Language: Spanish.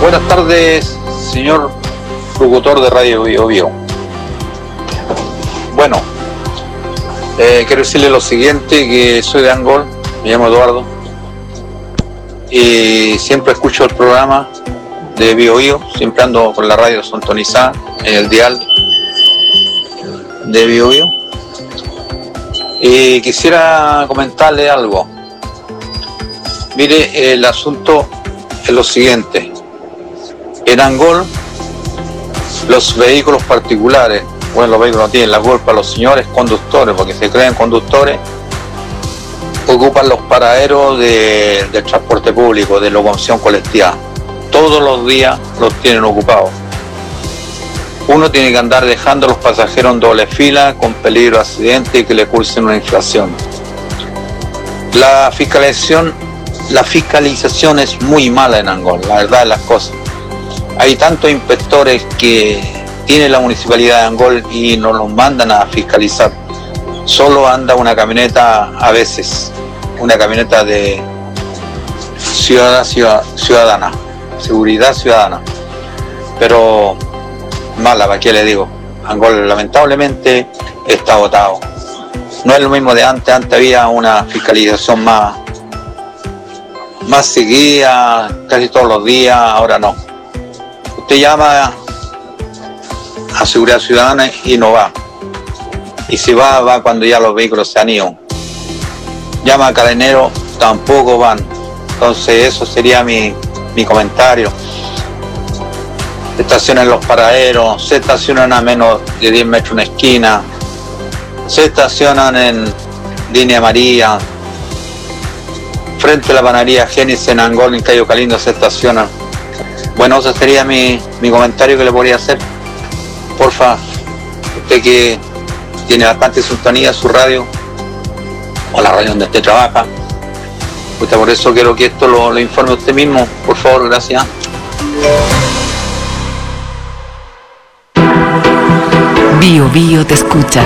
Buenas tardes, señor locutor de Radio Bio Bio. Bueno, quiero decirle lo siguiente, que soy de Angol, me llamo Eduardo, y siempre escucho el programa de Bio Bio, siempre ando con la radio sintonizada en el dial de Bio Bio. Y quisiera comentarle algo. Mire, el asunto es lo siguiente. En Angol, los vehículos particulares, bueno, los vehículos no tienen la culpa, los señores conductores, porque se creen conductores, ocupan los paraderos del transporte público, de locomoción colectiva. Todos los días los tienen ocupados. Uno tiene que andar dejando a los pasajeros en doble fila con peligro de accidente y que le cursen una infracción. La fiscalización es muy mala en Angol, la verdad de las cosas. Hay tantos inspectores que tiene la municipalidad de Angol y nos los mandan a fiscalizar. Solo anda una camioneta a veces, una camioneta de ciudadana, seguridad ciudadana. Pero mala, ¿para qué le digo? Angol lamentablemente está botado. No es lo mismo de antes había una fiscalización más seguida, casi todos los días, ahora no. Usted llama a seguridad ciudadana y no va. Y si va cuando ya los vehículos se han ido. Llama a Carabineros, tampoco van. Entonces eso sería mi comentario. Se estacionan en los paraderos, se estacionan a menos de 10 metros una esquina, se estacionan en línea amarilla, frente a la panadería Génesis en Angol, en Cayo Calindo se estacionan. Bueno, ese sería mi comentario que le podría hacer. Porfa, usted que tiene bastante sintonía, su radio, o la radio donde usted trabaja, usted, por eso quiero que esto lo informe usted mismo, por favor, gracias. Bio Bio te escucha.